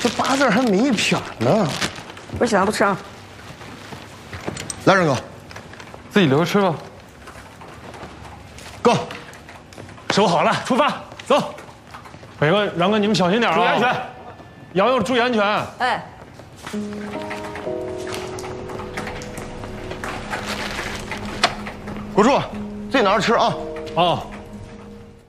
这八字还没一撇呢。 不行，不吃啊。 来人哥， 自己留着吃吧。 哥， 收好了，出发，走。北哥、瓤哥，你们小心点啊！ 注意安全。 瑶瑶，注意安全。 哎。 国柱，自己拿着吃啊。 哦。